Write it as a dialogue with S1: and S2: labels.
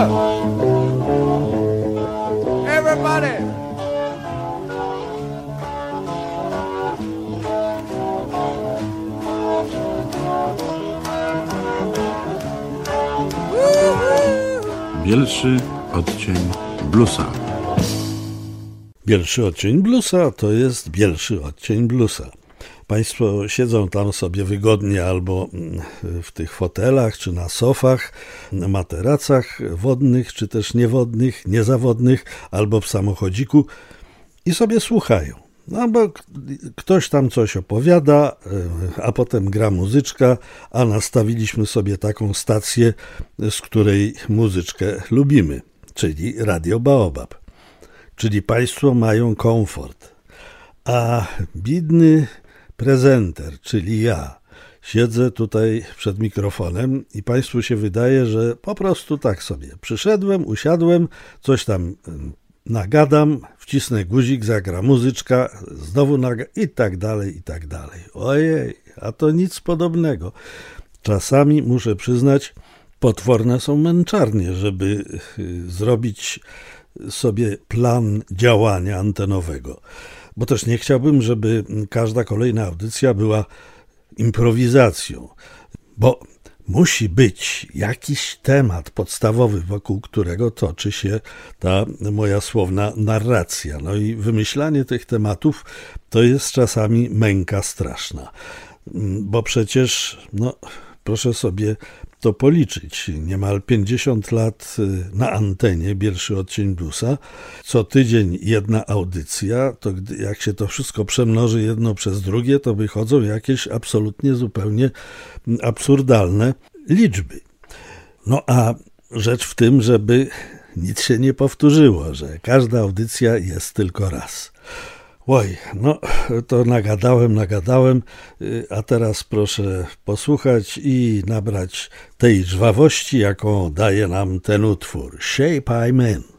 S1: Everybody.
S2: Bielszy odcień bluesa.
S3: Bielszy odcień bluesa to jest bielszy odcień bluesa. Państwo siedzą tam sobie wygodnie albo w tych fotelach, czy na sofach, na materacach wodnych, czy też niewodnych, niezawodnych, albo w samochodziku i sobie słuchają. No bo ktoś tam coś opowiada, a potem gra muzyczka, a nastawiliśmy sobie taką stację, z której muzyczkę lubimy, czyli Radio Baobab. Czyli państwo mają komfort, a biedny prezenter, czyli ja, siedzę tutaj przed mikrofonem i państwu się wydaje, że po prostu tak sobie przyszedłem, usiadłem, coś tam nagadam, wcisnę guzik, zagra muzyczka, znowu i tak dalej, i tak dalej. Ojej, a to nic podobnego. Czasami, muszę przyznać, potworne są męczarnie, żeby zrobić sobie plan działania antenowego. Bo też nie chciałbym, żeby każda kolejna audycja była improwizacją, bo musi być jakiś temat podstawowy, wokół którego toczy się ta moja słowna narracja. No i wymyślanie tych tematów to jest czasami męka straszna, bo przecież, proszę sobie to policzyć. Niemal 50 lat na antenie, Bielszy odcień bluesa, co tydzień jedna audycja, to jak się to wszystko przemnoży jedno przez drugie, to wychodzą jakieś absolutnie zupełnie absurdalne liczby. No a rzecz w tym, żeby nic się nie powtórzyło, że każda audycja jest tylko raz. Oj, to nagadałem, a teraz proszę posłuchać i nabrać tej żwawości, jaką daje nam ten utwór. Shape I'm in.